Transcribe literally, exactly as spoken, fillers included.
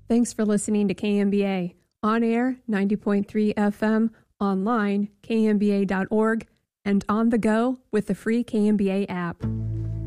Thanks for listening to K M B A. On air, ninety point three F M, online, K M B A dot org, and on the go with the free K M B A app.